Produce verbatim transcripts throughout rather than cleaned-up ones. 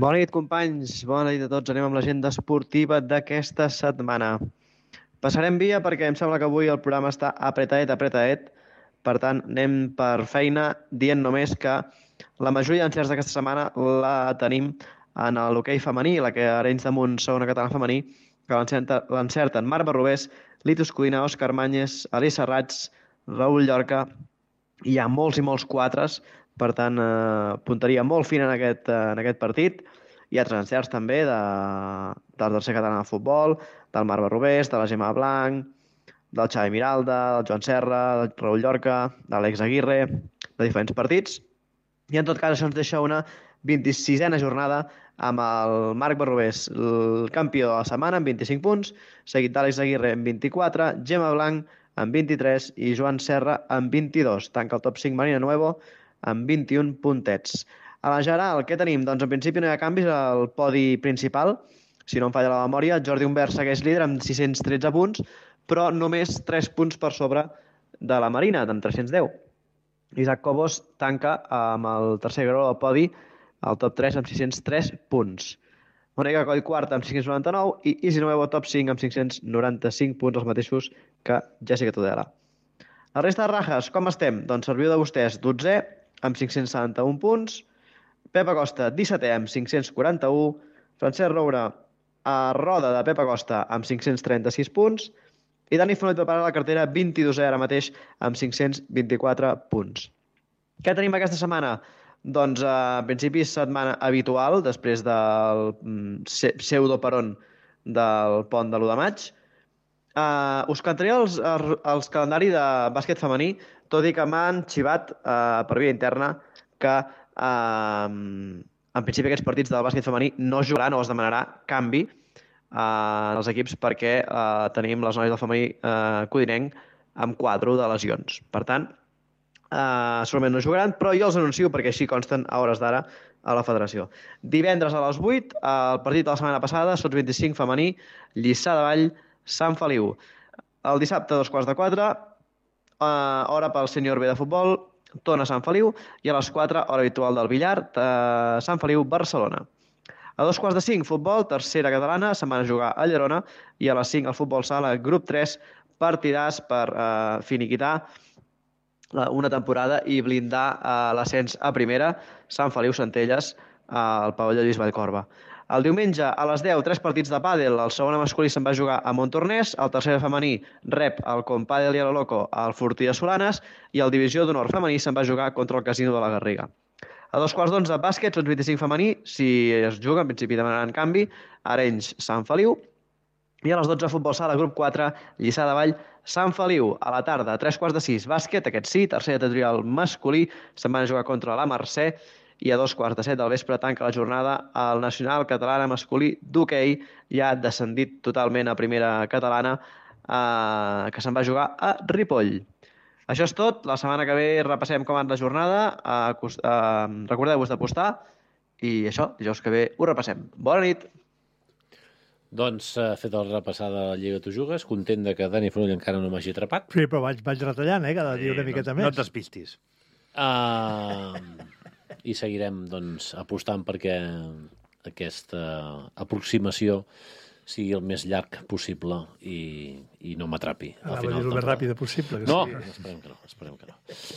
Bona nit, companys. Bona nit a tots. Anem amb l'agenda esportiva d'aquesta setmana. Passarem via perquè em sembla que avui el programa està apretadet, apretadet. Per tant, anem per feina dient només que la majoria d'encerts d'aquesta setmana la tenim en l'hoquei femení, la que Arenys de Munt, segona catalana femení, que l'encerta- l'encerten Marc Barrobés, Litus Codina, Òscar Manyes, Elisa Rats, Raül Llorca. Hi ha molts i molts quatres, per tant, eh, punteria molt fina en aquest, eh, en aquest partit. Hi ha altres encerts també de, de la tercera catalana de futbol, del Marc Barrobés, de la Gemma Blanc, del Xavi Miralda, del Joan Serra, del Raül Llorca, de l'Alex Aguirre, de diferents partits. I en tot cas això ens deixa una vint-i-sisena jornada amb el Marc Barrobés, el campió de la setmana, amb vint-i-cinc punts, seguit d'Àlex Aguirre amb vint-i-quatre, Gemma Blanc amb vint-i-tres i Joan Serra amb vint-i-dos. Tanca el top cinc Marina Nuevo amb vint-i-un puntets. A la general, què tenim? Doncs en principi no hi ha canvis al podi principal. Si no em falla la memòria, Jordi Humbert segueix líder amb sis-cents tretze punts, però només tres punts per sobre de la Marina, amb tres-cents deu. Isaac Cobos tanca amb el tercer grau del podi, al top tres amb sis-cents tres punts. Mònica Coll quarta amb cinc-cents noranta-nou i Isi Nuevo top cinc amb cinc-cents noranta-cinc punts, els mateixos que Jessica Tudela. La resta de rajes, com estem? Doncs serviu de vostès, dotzè amb cinc-cents setanta-un punts, Pep Acosta dissetè amb cinc-cents quaranta-un, Francesc Roure a roda de Pep Acosta amb cinc-cents trenta-sis punts i Dani Fonoll prepara la cartera vint-i-dosè ara mateix amb cinc-cents vint-i-quatre punts. Què tenim aquesta setmana? Doncs, a principi, setmana habitual, després del mm, pseudo-peron del pont de l'u de maig. Uh, us cantaré els, els, els calendari de bàsquet femení, tot i que m'han xivat uh, per via interna que uh, en principi aquests partits del bàsquet femení no es jugaran o es demanarà canvi uh, en els equips perquè uh, tenim les noies del femení uh, codinenc amb quadro de lesions. Per tant, Uh, segurament no jugaran, però jo els anuncio perquè així consten a hores d'ara a la federació. Divendres a les vuit, el partit de la setmana passada, Sots vint-i-cinc femení, Lliçà de Vall, Sant Feliu. El dissabte, a dos quarts de quatre, uh, hora pel sènior B de futbol, Tona Sant Feliu, i a les quatre, hora habitual del billar, uh, Sant Feliu, Barcelona. A dos quarts de cinc, futbol, tercera catalana, se'n van a jugar a Llerona, i a les cinc, el futbol sala, grup tres, partidars per uh, finiquitar una temporada i blindar uh, l'ascens a primera, Sant Feliu Centelles, al pavelló Lluís Vallcorba. El diumenge a les deu, tres partits de pàdel. El segon masculí se'n va jugar a Montornès, el tercer femení rep el Compàdel i a la Loco al Fortí de Solanes i el divisió d'honor femení se'n va jugar contra el Casino de la Garriga. A dos quarts d'onze, bàsquet, Sots vint-i-cinc femení, si es juga, en principi demanaran canvi, Arenys, Sant Feliu. I a les dotze, futbol sala, grup quatre, Lliçà de Vall, Sant Feliu. A la tarda, a tres quarts de sis, bàsquet, aquest sí, tercer territorial masculí, se'n van a jugar contra la Mercè, i a dos quarts de set del vespre tanca la jornada el Nacional Catalana masculí d'hoquei, ja descendit totalment a primera catalana, eh, que se'n va jugar a Ripoll. Això és tot. La setmana que ve repassem com ha anat la jornada. Eh, eh, recordeu-vos d'apostar i això, dijous que ve ho repassem. Bona nit! Doncs ha fet el repassada de la Lliga Tu Jugues, content de que Dani Fonoll encara no m'hagi atrapat. Sí, però vaig, vaig retallant, eh, cada dia una miqueta no, més. No et despistis. Uh, I seguirem, doncs, apostant perquè aquesta aproximació sigui el més llarg possible i, i no m'atrapi. Anava a dir el més ràpid possible. Que no, sí. esperem que no, esperem que no.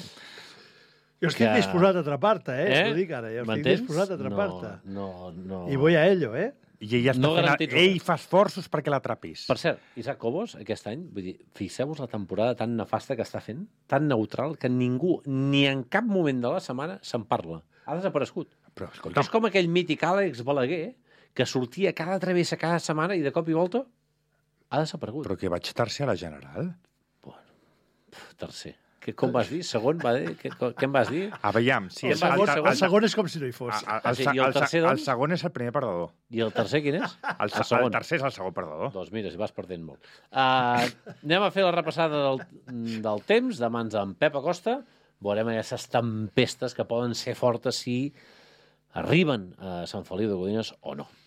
Jo estic que... disposat a atrapar-te, eh? eh? T'ho dic ara, jo estic M'entens? disposat a atrapar-te. No, no, no. I voy a ello, eh? I ell, està No fent... garantit ell res. fa esforços perquè l'atrapis. Per cert, Isaac Cobos, aquest any, vull dir, fixeu-vos la temporada tan nefasta que està fent, tan neutral, que ningú, ni en cap moment de la setmana, se'n parla. Ha desaparegut. Però, escolta... És com aquell mític Àlex Balaguer, que sortia cada travessa cada setmana i de cop i volta ha desaparegut. Però que vaig tercer a la general. Bueno, pf, tercer. Que, com vas dir? Segon? Va dir? Que, què em vas dir? A veiem, sí. El El segon, segon- el segon és com si no hi fos. El, el, Ah, sí, el, i el el, tercer, el, doncs? segon és el primer perdedor. I el tercer quin és? El, el, segon. el tercer és el segon perdedor. Doncs mira, si vas perdent molt. Uh, anem a fer la repassada del, del temps, de mans amb Pep Acosta. Veurem aquestes tempestes que poden ser fortes si arriben a Sant Feliu de Codines o no.